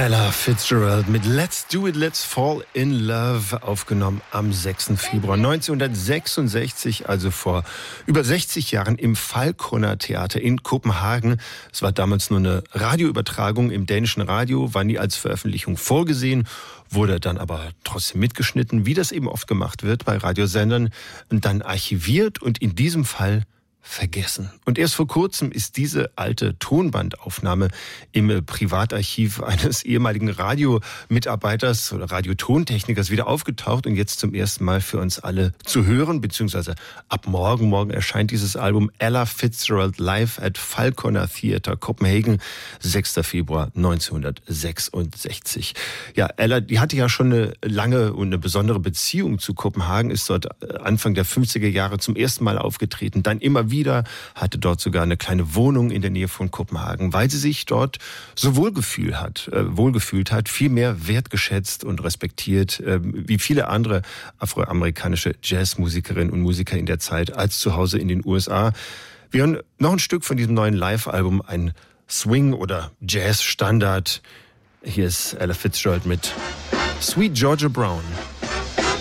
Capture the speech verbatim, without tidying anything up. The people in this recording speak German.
Ella Fitzgerald mit Let's Do It, Let's Fall in Love, aufgenommen am sechsten Februar neunzehnhundertsechsundsechzig, also vor über sechzig Jahren im Falconer Theater in Kopenhagen. Es war damals nur eine Radioübertragung im dänischen Radio, war nie als Veröffentlichung vorgesehen, wurde dann aber trotzdem mitgeschnitten, wie das eben oft gemacht wird bei Radiosendern, und dann archiviert und in diesem Fall vergessen. Und erst vor kurzem ist diese alte Tonbandaufnahme im Privatarchiv eines ehemaligen Radiomitarbeiters oder Radiotontechnikers wieder aufgetaucht und jetzt zum ersten Mal für uns alle zu hören, beziehungsweise ab morgen, morgen erscheint dieses Album Ella Fitzgerald live at Falconer Theater, Copenhagen, sechster Februar neunzehnhundertsechsundsechzig. Ja, Ella, die hatte ja schon eine lange und eine besondere Beziehung zu Kopenhagen, ist dort Anfang der fünfziger Jahre zum ersten Mal aufgetreten, dann immer wieder, hatte dort sogar eine kleine Wohnung in der Nähe von Kopenhagen, weil sie sich dort so wohlgefühlt hat, äh, wohlgefühlt hat, viel mehr wertgeschätzt und respektiert, äh, wie viele andere afroamerikanische Jazzmusikerinnen und Musiker in der Zeit, als zu Hause in den U S A. Wir hören noch ein Stück von diesem neuen Live-Album, ein Swing- oder Jazz-Standard. Hier ist Ella Fitzgerald mit Sweet Georgia Brown.